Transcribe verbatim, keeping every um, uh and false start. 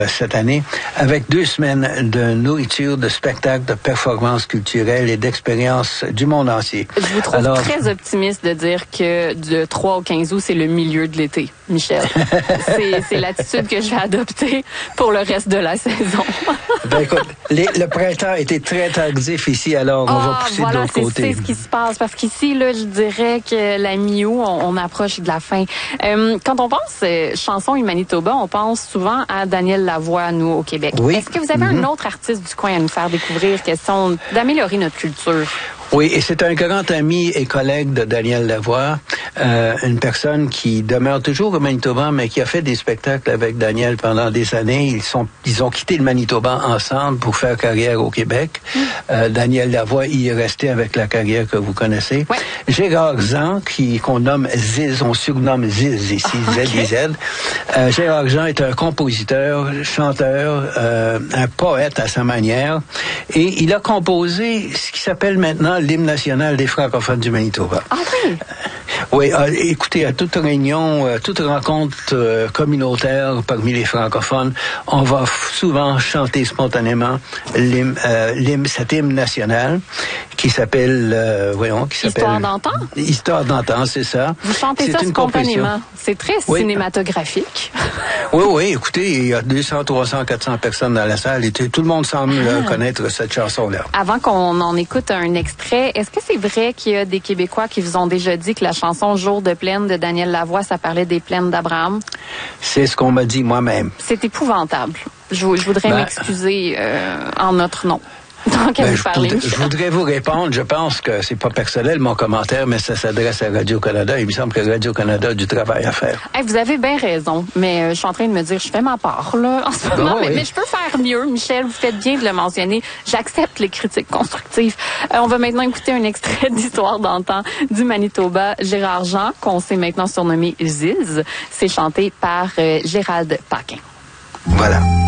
cette année, avec deux semaines de nourriture, de spectacles, de performances culturelles et d'expériences du monde entier. Je vous trouve Alors, très optimiste de dire que du trois au quinze août, c'est le milieu de l'été, Michel. c'est, c'est l'attitude que je vais adopter pour le reste de la saison. Ben écoute, les, le printemps était très tardif ici, alors on ah, va pousser voilà, de l'autre c'est, côté. C'est ce qui se passe, parce qu'ici, là, je dirais que la mi-août, on, on approche de la fin. Euh, quand on pense euh, chanson et Manitoba, on pense souvent à Daniel Lavoie, nous, au Québec. Oui. Est-ce que vous avez mm-hmm. un autre artiste du coin à nous faire découvrir, question d'améliorer notre culture? Oui, et c'est un grand ami et collègue de Daniel Lavoie, euh, une personne qui demeure toujours au Manitoba, mais qui a fait des spectacles avec Daniel pendant des années. Ils sont, ils ont quitté le Manitoba ensemble pour faire carrière au Québec. Mm. Euh, Daniel Lavoie y est resté avec la carrière que vous connaissez. Ouais. Gérard Jean, qui qu'on nomme Ziz, on surnomme Ziz ici, oh, okay. Z I Z. Euh, Gérard Jean est un compositeur, chanteur, euh, un poète à sa manière, et il a composé ce qui s'appelle maintenant l'hymne national des francophones du Manitoba. Ah oui? Oui, euh, écoutez, à toute réunion, à toute rencontre euh, communautaire parmi les francophones, on va f- souvent chanter spontanément l'hymne, euh, l'hymne, cet hymne national qui s'appelle, euh, voyons, qui s'appelle... Histoire d'antan? Histoire d'antan, c'est ça. Vous chantez c'est ça une spontanément. C'est très oui. cinématographique. Oui, oui, écoutez, il y a deux cents, trois cents, quatre cents personnes dans la salle et tout le monde semble ah. connaître cette chanson-là. Avant qu'on en écoute un extrait, est-ce que c'est vrai qu'il y a des Québécois qui vous ont déjà dit que la chanson Jour de plaine de Daniel Lavoie, ça parlait des plaines d'Abraham? C'est ce qu'on m'a dit moi-même. C'est épouvantable. Je, je voudrais ben, m'excuser euh, en notre nom. Donc, à ben, vous je, parler, voudrais, je voudrais vous répondre. Je pense que c'est pas personnel, mon commentaire, mais ça s'adresse à Radio-Canada. Il me semble que Radio-Canada a du travail à faire. Hey, vous avez bien raison, mais euh, je suis en train de me dire, je fais ma part, là, en ce moment. Oh, mais, oui. mais je peux faire mieux, Michel. Vous faites bien de le mentionner. J'accepte les critiques constructives. Euh, on va maintenant écouter un extrait d'Histoire d'antan du Manitoba. Gérard Jean, qu'on sait maintenant surnommé Ziz. C'est chanté par euh, Gérald Paquin. Voilà.